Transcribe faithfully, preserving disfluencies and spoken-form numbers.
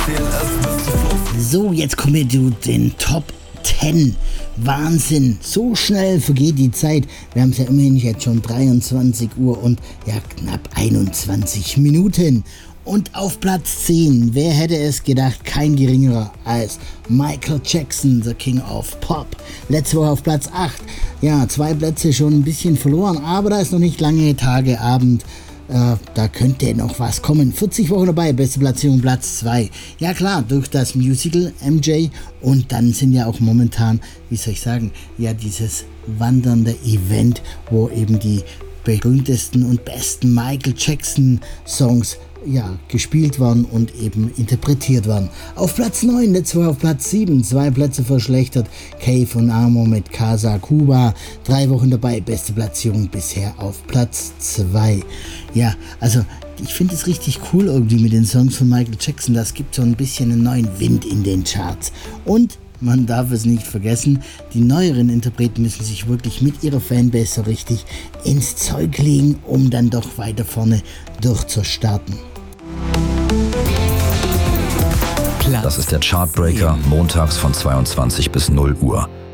So, jetzt kommen wir zu den Top zehn. Wahnsinn, so schnell vergeht die Zeit. Wir haben es ja immerhin jetzt schon dreiundzwanzig Uhr und ja knapp einundzwanzig Minuten. Und auf Platz zehn, wer hätte es gedacht, kein geringerer als Michael Jackson, the King of Pop. Letzte Woche auf Platz acht, ja, zwei Plätze schon ein bisschen verloren, aber da ist noch nicht lange Tage, Abend. Äh, da könnte noch was kommen. vierzig Wochen dabei, beste Platzierung Platz zwei. Ja klar, durch das Musical M J und dann sind ja auch momentan, wie soll ich sagen, ja dieses wandernde Event, wo eben die berühmtesten und besten Michael Jackson Songs ja, gespielt worden und eben interpretiert worden. Auf Platz neun, letzte Woche auf Platz sieben, zwei Plätze verschlechtert, Cave und Amo mit Casa Cuba, drei Wochen dabei, beste Platzierung bisher auf Platz zwei. Ja, also ich finde es richtig cool irgendwie mit den Songs von Michael Jackson, das gibt so ein bisschen einen neuen Wind in den Charts. Und man darf es nicht vergessen, die neueren Interpreten müssen sich wirklich mit ihrer Fanbase so richtig ins Zeug legen, um dann doch weiter vorne durchzustarten. Das ist der Chartbreaker, montags von zweiundzwanzig bis null Uhr.